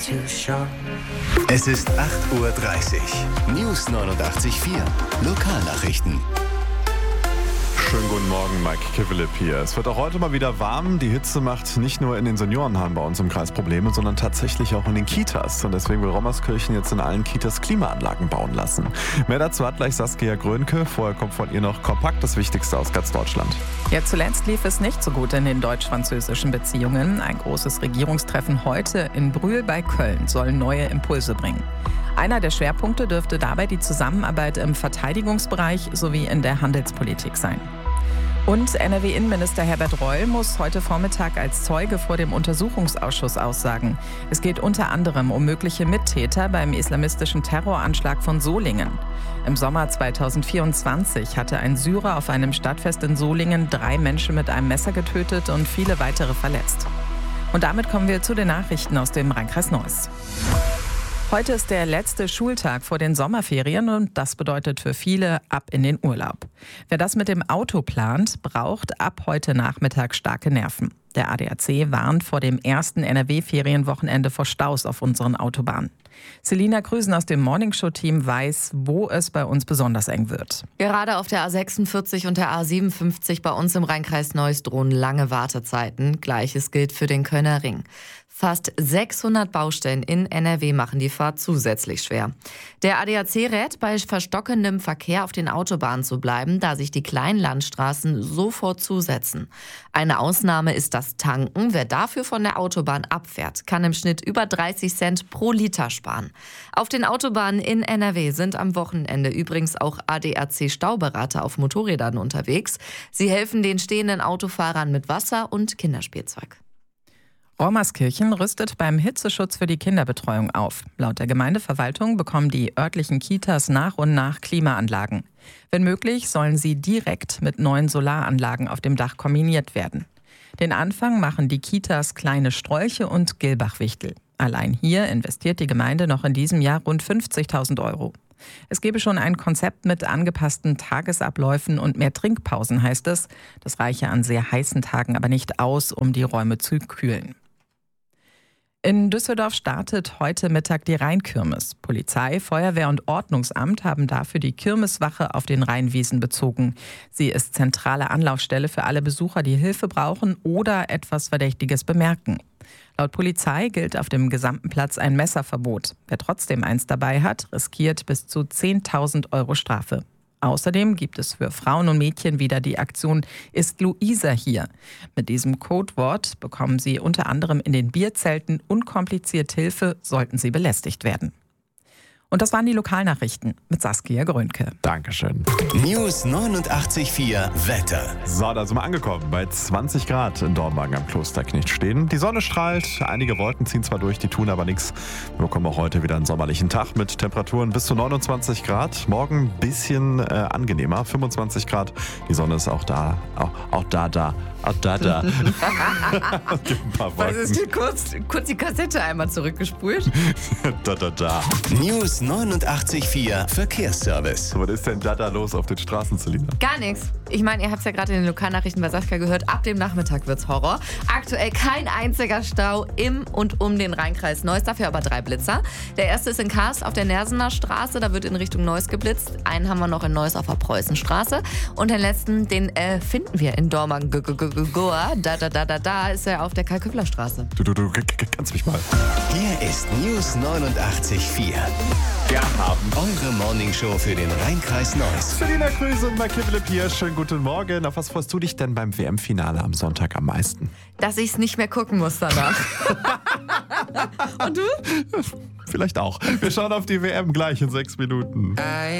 Es ist 8:30 Uhr. News 89.4. Lokalnachrichten. Schönen guten Morgen, Mike Kivelip hier. Es wird auch heute mal wieder warm. Die Hitze macht nicht nur in den Seniorenheimen bei uns im Kreis Probleme, sondern tatsächlich auch in den Kitas. Und deswegen will Rommerskirchen jetzt in allen Kitas Klimaanlagen bauen lassen. Mehr dazu hat gleich Saskia Grönke. Vorher kommt von ihr noch kompakt das Wichtigste aus ganz Deutschland. Ja, zuletzt lief es nicht so gut in den deutsch-französischen Beziehungen. Ein großes Regierungstreffen heute in Brühl bei Köln soll neue Impulse bringen. Einer der Schwerpunkte dürfte dabei die Zusammenarbeit im Verteidigungsbereich sowie in der Handelspolitik sein. Und NRW-Innenminister Herbert Reul muss heute Vormittag als Zeuge vor dem Untersuchungsausschuss aussagen. Es geht unter anderem um mögliche Mittäter beim islamistischen Terroranschlag von Solingen. Im Sommer 2024 hatte ein Syrer auf einem Stadtfest in Solingen 3 Menschen mit einem Messer getötet und viele weitere verletzt. Und damit kommen wir zu den Nachrichten aus dem Rheinkreis Neuss. Heute ist der letzte Schultag vor den Sommerferien und das bedeutet für viele ab in den Urlaub. Wer das mit dem Auto plant, braucht ab heute Nachmittag starke Nerven. Der ADAC warnt vor dem ersten NRW-Ferienwochenende vor Staus auf unseren Autobahnen. Selina Krüsen aus dem Morningshow-Team weiß, wo es bei uns besonders eng wird. Gerade auf der A46 und der A57 bei uns im Rheinkreis Neuss drohen lange Wartezeiten. Gleiches gilt für den Kölner Ring. Fast 600 Baustellen in NRW machen die Fahrt zusätzlich schwer. Der ADAC rät, bei verstockendem Verkehr auf den Autobahnen zu bleiben, da sich die kleinen Landstraßen sofort zusetzen. Eine Ausnahme ist das Tanken. Wer dafür von der Autobahn abfährt, kann im Schnitt über 30 Cent pro Liter sparen. Auf den Autobahnen in NRW sind am Wochenende übrigens auch ADAC-Stauberater auf Motorrädern unterwegs. Sie helfen den stehenden Autofahrern mit Wasser und Kinderspielzeug. Rommerskirchen rüstet beim Hitzeschutz für die Kinderbetreuung auf. Laut der Gemeindeverwaltung bekommen die örtlichen Kitas nach und nach Klimaanlagen. Wenn möglich, sollen sie direkt mit neuen Solaranlagen auf dem Dach kombiniert werden. Den Anfang machen die Kitas Kleine Strolche und Gilbach-Wichtel. Allein hier investiert die Gemeinde noch in diesem Jahr rund 50.000 €. Es gebe schon ein Konzept mit angepassten Tagesabläufen und mehr Trinkpausen, heißt es. Das reiche an sehr heißen Tagen aber nicht aus, um die Räume zu kühlen. In Düsseldorf startet heute Mittag die Rheinkirmes. Polizei, Feuerwehr und Ordnungsamt haben dafür die Kirmeswache auf den Rheinwiesen bezogen. Sie ist zentrale Anlaufstelle für alle Besucher, die Hilfe brauchen oder etwas Verdächtiges bemerken. Laut Polizei gilt auf dem gesamten Platz ein Messerverbot. Wer trotzdem eins dabei hat, riskiert bis zu 10.000 € Strafe. Außerdem gibt es für Frauen und Mädchen wieder die Aktion Ist Luisa hier? Mit diesem Codewort bekommen sie unter anderem in den Bierzelten unkompliziert Hilfe, sollten sie belästigt werden. Und das waren die Lokalnachrichten mit Saskia Grönke. Dankeschön. News 89.4 Wetter. So, da sind wir angekommen bei 20 Grad in Dormagen am Klosterknecht stehen. Die Sonne strahlt, einige Wolken ziehen zwar durch, die tun aber nichts. Wir bekommen auch heute wieder einen sommerlichen Tag mit Temperaturen bis zu 29 Grad. Morgen ein bisschen angenehmer, 25 Grad. Die Sonne ist auch da. Auch da. Gibt ein paar Was Wolken. ist hier kurz die Kassette einmal zurückgespult? Da. News 89.4 Verkehrsservice. Was ist denn da los auf den Straßen, Selina? Gar nichts. Ich meine, ihr habt es ja gerade in den Lokalnachrichten bei Saskia gehört, ab dem Nachmittag wird's Horror. Aktuell kein einziger Stau im und um den Rheinkreis Neuss, dafür aber 3 Blitzer. Der erste ist in Kars auf der Nersener Straße, da wird in Richtung Neuss geblitzt. Einen haben wir noch in Neuss auf der Preußenstraße. Und den letzten, den finden wir in Dormagen. Da ist er auf der Karl-Küppler-Straße. Du kannst mich mal. Hier ist News 89.4. Gern haben. Eure Morningshow für den Rheinkreis Neuss. Selina Krüse und Mike Kivelip hier. Schönen guten Morgen. Auf was freust du dich denn beim WM-Finale am Sonntag am meisten? Dass ich es nicht mehr gucken muss danach. Und du? Vielleicht auch. Wir schauen auf die WM gleich in 6 Minuten.